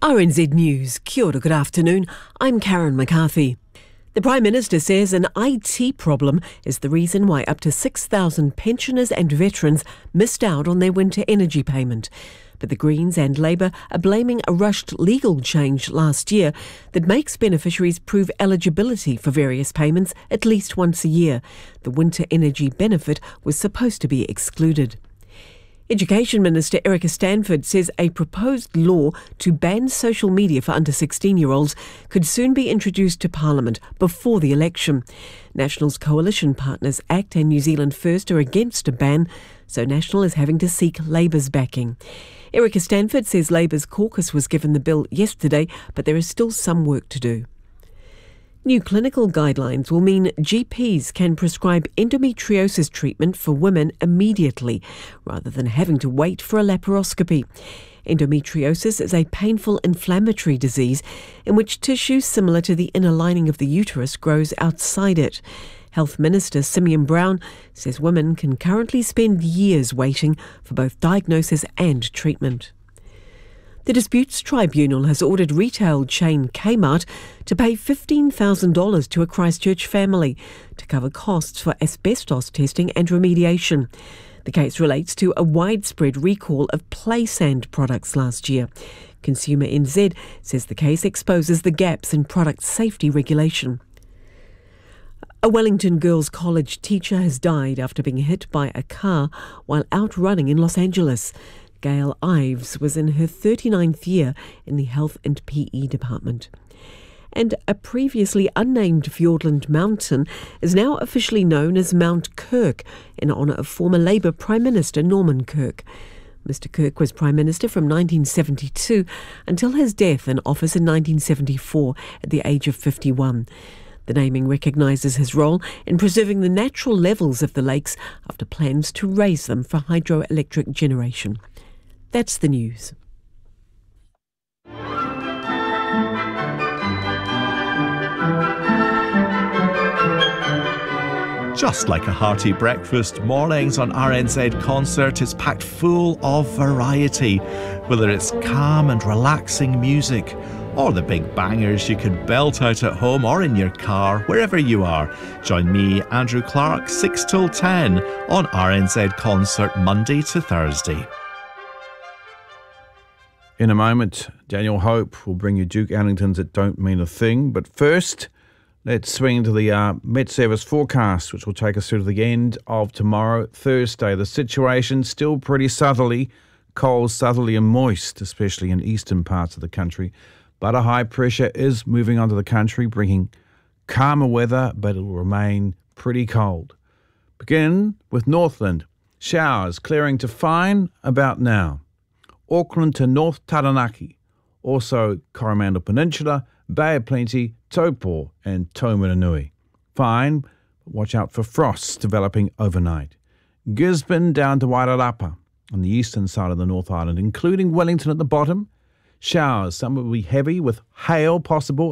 RNZ News. Kia ora, good afternoon. I'm Karen McCarthy. The Prime Minister says an IT problem is the reason why up to 6,000 pensioners and veterans missed out on their winter energy payment. But the Greens and Labour are blaming a rushed legal change last year that makes beneficiaries prove eligibility for various payments at least once a year. The winter energy benefit was supposed to be excluded. Education Minister Erica Stanford says a proposed law to ban social media for under 16-year-olds could soon be introduced to Parliament before the election. National's coalition partners ACT and New Zealand First are against a ban, so National is having to seek Labour's backing. Erica Stanford says Labour's caucus was given the bill yesterday, but there is still some work to do. New clinical guidelines will mean GPs can prescribe endometriosis treatment for women immediately, rather than having to wait for a laparoscopy. Endometriosis is a painful inflammatory disease in which tissue similar to the inner lining of the uterus grows outside it. Health Minister Simeon Brown says women can currently spend years waiting for both diagnosis and treatment. The Disputes Tribunal has ordered retail chain Kmart to pay $15,000 to a Christchurch family to cover costs for asbestos testing and remediation. The case relates to a widespread recall of play sand products last year. Consumer NZ says the case exposes the gaps in product safety regulation. A Wellington Girls College teacher has died after being hit by a car while out running in Los Angeles. Gail Ives was in her 39th year in the Health and PE department. And a previously unnamed Fiordland mountain is now officially known as Mount Kirk in honour of former Labour Prime Minister Norman Kirk. Mr Kirk was Prime Minister from 1972 until his death in office in 1974 at the age of 51. The naming recognises his role in preserving the natural levels of the lakes after plans to raise them for hydroelectric generation. That's the news. Just like a hearty breakfast, mornings on RNZ Concert is packed full of variety. Whether it's calm and relaxing music, or the big bangers you can belt out at home or in your car, wherever you are. Join me, Andrew Clark, 6 till 10 on RNZ Concert, Monday to Thursday. In a moment, Daniel Hope will bring you Duke Ellington's It Don't Mean a Thing. But first, let's swing to the Met Service forecast, which will take us through to the end of tomorrow, Thursday. The situation still pretty southerly, cold, southerly and moist, especially in eastern parts of the country. But a high pressure is moving onto the country, bringing calmer weather, but it will remain pretty cold. Begin with Northland. Showers clearing to fine about now. Auckland to North Taranaki, also Coromandel Peninsula, Bay of Plenty, Taupo and Taumarunui. Fine, but watch out for frosts developing overnight. Gisborne down to Wairarapa on the eastern side of the North Island, including Wellington at the bottom. Showers, some will be heavy with hail possible